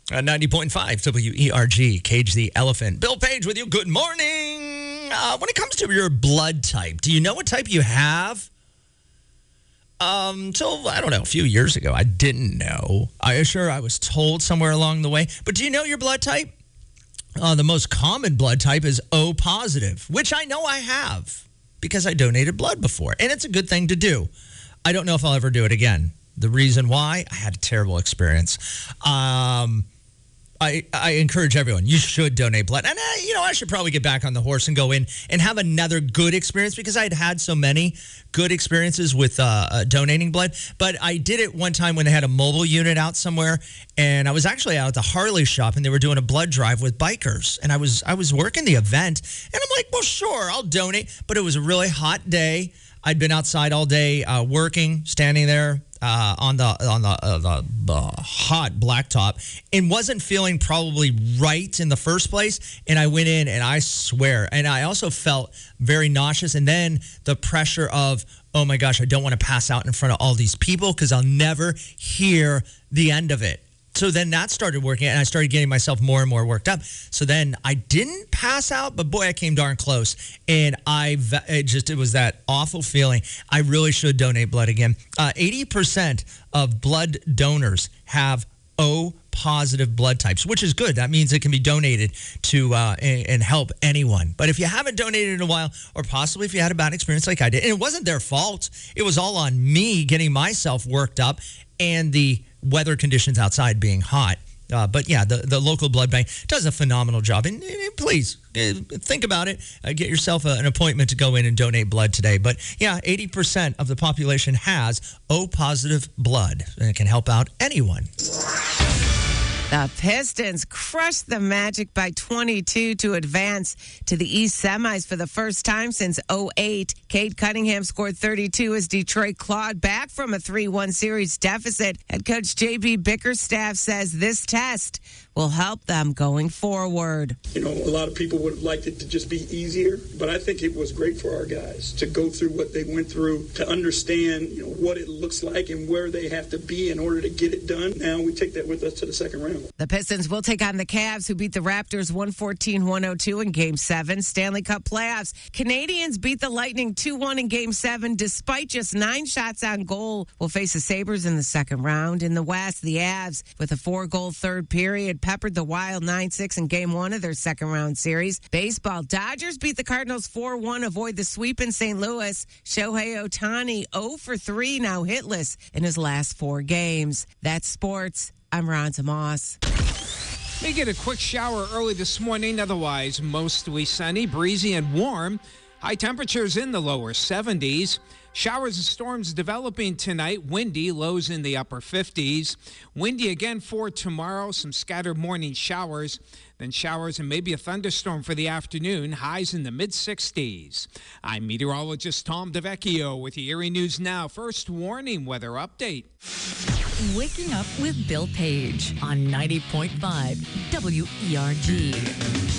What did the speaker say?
90.5 WERG, Cage the Elephant. Bill Page with you. Good morning. When it comes to your blood type, do you know what type you have? Till, I don't know, a few years ago, I didn't know. I was told somewhere along the way. But do you know your blood type? The most common blood type is O positive, which I know I have because I donated blood before. And it's a good thing to do. I don't know if I'll ever do it again. The reason why, I had a terrible experience. I encourage everyone, you should donate blood. And, I should probably get back on the horse and go in and have another good experience because I'd had so many good experiences with donating blood. But I did it one time when they had a mobile unit out somewhere, and I was actually out at the Harley shop, and they were doing a blood drive with bikers. And I was working the event, and I'm like, well, sure, I'll donate. But it was a really hot day. I'd been outside all day working, standing there on the hot blacktop, and wasn't feeling probably right in the first place. And I went in, and I swear, and I also felt very nauseous. And then the pressure of, oh my gosh, I don't want to pass out in front of all these people because I'll never hear the end of it. So then that started working, and I started getting myself more and more worked up. So then I didn't pass out, but boy, I came darn close. And it was that awful feeling. I really should donate blood again. 80% of blood donors have O positive blood types, which is good. That means it can be donated to and help anyone. But if you haven't donated in a while, or possibly if you had a bad experience like I did, and it wasn't their fault, it was all on me getting myself worked up and the weather conditions outside being hot. But yeah, the local blood bank does a phenomenal job. And please think about it. Get yourself an appointment to go in and donate blood today. But yeah, 80% of the population has O positive blood, and it can help out anyone. The Pistons crushed the Magic by 22 to advance to the East semis for the first time since '08. Cade Cunningham scored 32 as Detroit clawed back from a 3-1 series deficit. Head coach J.B. Bickerstaff says this test will help them going forward. A lot of people would have liked it to just be easier, but I think it was great for our guys to go through what they went through, to understand, what it looks like and where they have to be in order to get it done. Now we take that with us to the second round. The Pistons will take on the Cavs, who beat the Raptors 114-102 in Game 7. Stanley Cup playoffs. Canadians beat the Lightning 2-1 in Game 7 despite just 9 shots on goal. Will face the Sabres in the second round. In the West, the Avs, with a 4-goal third period, peppered the Wild 9-6 in Game 1 of their second round series. Baseball, Dodgers beat the Cardinals 4-1, avoid the sweep in St. Louis. Shohei Ohtani 0 for 3, now hitless in his last 4 games. That's sports. I'm Ronza Moss. May get a quick shower early this morning, otherwise mostly sunny, breezy, and warm. High temperatures in the lower 70s. Showers and storms developing tonight. Windy, lows in the upper 50s. Windy again for tomorrow. Some scattered morning showers. Then showers and maybe a thunderstorm for the afternoon. Highs in the mid-60s. I'm meteorologist Tom DeVecchio with the Erie News Now First Warning Weather Update. Waking up with Bill Page on 90.5 WERG.